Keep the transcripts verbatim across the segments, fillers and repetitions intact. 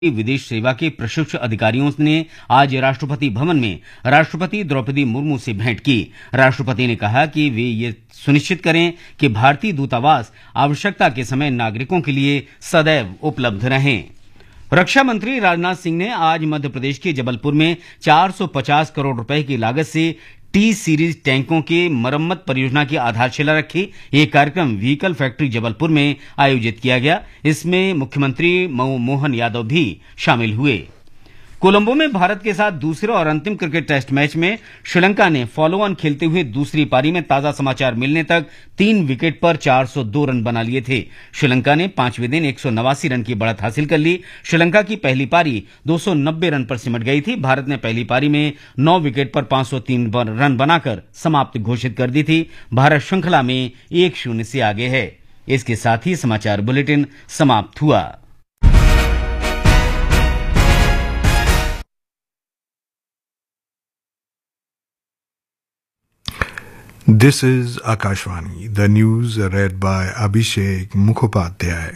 विदेश सेवा के प्रशिक्षु अधिकारियों ने आज राष्ट्रपति भवन में राष्ट्रपति द्रौपदी मुर्मू से भेंट की। राष्ट्रपति ने कहा कि वे ये सुनिश्चित करें कि भारतीय दूतावास आवश्यकता के समय नागरिकों के लिए सदैव उपलब्ध रहें। रक्षा मंत्री राजनाथ सिंह ने आज मध्य प्रदेश के जबलपुर में चार सौ पचास करोड़ रुपए की लागत से टी सीरीज टैंकों के मरम्मत परियोजना की आधारशिला रखी। ये कार्यक्रम व्हीकल फैक्ट्री जबलपुर में आयोजित किया गया। इसमें मुख्यमंत्री मोहन यादव भी शामिल हुए। कोलंबो में भारत के साथ दूसरे और अंतिम क्रिकेट टेस्ट मैच में श्रीलंका ने फॉलो ऑन खेलते हुए दूसरी पारी में ताजा समाचार मिलने तक तीन विकेट पर चार सौ दो रन बना लिए थे। श्रीलंका ने पांचवें दिन एक सौ नवासी रन की बढ़त हासिल कर ली। श्रीलंका की पहली पारी दो सौ नब्बे रन पर सिमट गई थी। भारत ने पहली पारी में नौ विकेट पर पांच सौ तीन रन बनाकर समाप्ति घोषित कर दी थी। भारत श्रृंखला में एक शून्य से आगे है। इसके साथ ही समाचार बुलेटिन समाप्त हुआ। This is Akashvani, the news read by Abhishek Mukhopadhyay.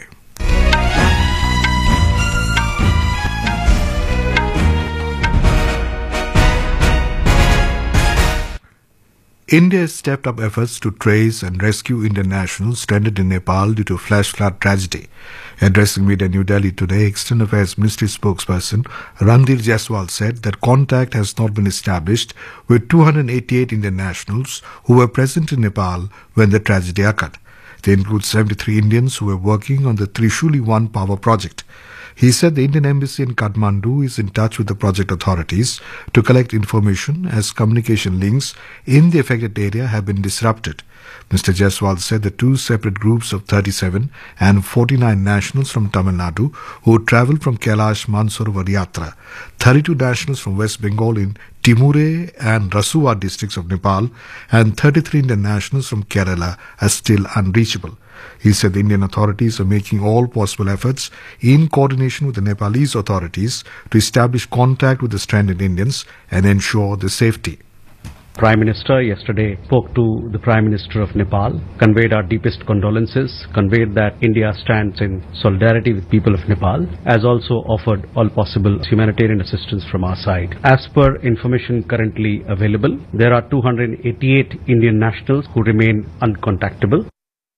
India has stepped up efforts to trace and rescue Indian nationals stranded in Nepal due to flash flood tragedy. Addressing media in New Delhi today, External Affairs Ministry spokesperson Randhir Jaiswal said that contact has not been established with two hundred eighty-eight Indian nationals who were present in Nepal when the tragedy occurred. They include seventy-three Indians who were working on the Trishuli one power project. He said the Indian Embassy in Kathmandu is in touch with the project authorities to collect information as communication links in the affected area have been disrupted. Mister Jaiswal said the two separate groups of thirty-seven and forty-nine nationals from Tamil Nadu who travelled from Kailash Mansarovar Yatra, thirty-two nationals from West Bengal in Timure and Rasuwa districts of Nepal, and thirty-three Indian nationals from Kerala are still unreachable. He said the Indian authorities are making all possible efforts in coordination with the Nepalese authorities to establish contact with the stranded Indians and ensure their safety. Prime Minister yesterday spoke to the Prime Minister of Nepal, conveyed our deepest condolences, conveyed that India stands in solidarity with people of Nepal, as also offered all possible humanitarian assistance from our side. As per information currently available, there are two hundred eighty-eight Indian nationals who remain uncontactable.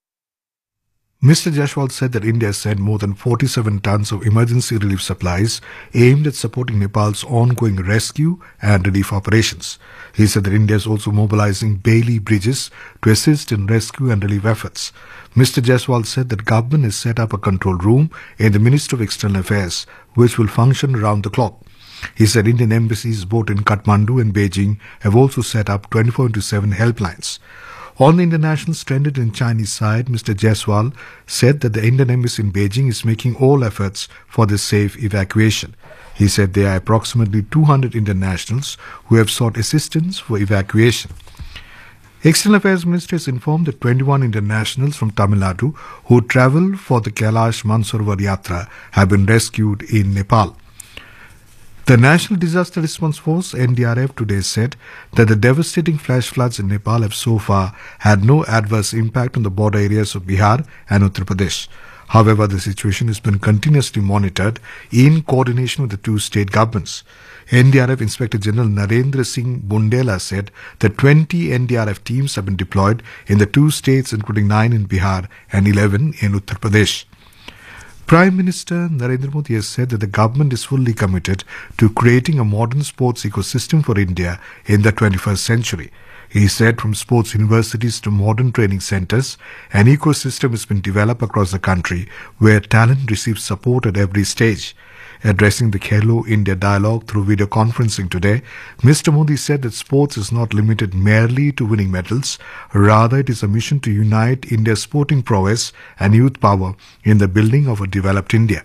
Mister Jaiswal said that India has sent more than forty-seven tons of emergency relief supplies aimed at supporting Nepal's ongoing rescue and relief operations. He said that India is also mobilizing Bailey bridges to assist in rescue and relief efforts. Mister Jaiswal said that government has set up a control room in the Ministry of External Affairs which will function around the clock. He said Indian embassies both in Kathmandu and Beijing have also set up twenty-four into seven helplines. On the international stranded in Chinese side, Mister Jaiswal said that the Indian embassy in Beijing is making all efforts for the safe evacuation. He said there are approximately two hundred Indian nationals who have sought assistance for evacuation. External Affairs Ministry has informed that twenty-one Indian nationals from Tamil Nadu who travelled for the Kailash Mansarovar Yatra have been rescued in Nepal. The National Disaster Response Force, N D R F, today said that the devastating flash floods in Nepal have so far had no adverse impact on the border areas of Bihar and Uttar Pradesh. However, the situation has been continuously monitored in coordination with the two state governments. N D R F Inspector General Narendra Singh Bundela said that twenty N D R F teams have been deployed in the two states, including nine in Bihar and eleven in Uttar Pradesh. Prime Minister Narendra Modi has said that the government is fully committed to creating a modern sports ecosystem for India in the twenty-first century. He said from sports universities to modern training centres, an ecosystem has been developed across the country where talent receives support at every stage. Addressing the Khelo India dialogue through video conferencing today, Mister Modi said that sports is not limited merely to winning medals. Rather, it is a mission to unite India's sporting prowess and youth power in the building of a developed India.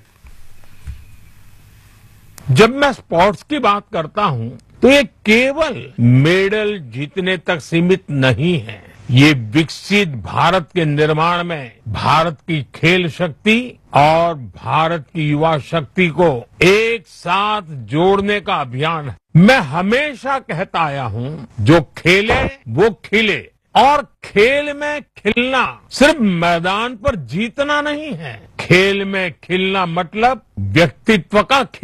जब मैं sports की बात करता हूं तो ये केवल medal जीतने तक सीमित नहीं है। ये विकसित भारत के निर्माण में भारत की खेल शक्ति और भारत की युवा शक्ति को एक साथ जोड़ने का अभियान है। मैं हमेशा कहता आया हूं, जो खेले वो खिले। और खेल में खिलना सिर्फ मैदान पर जीतना नहीं है। खेल में खिलना मतलब व्यक्तित्व का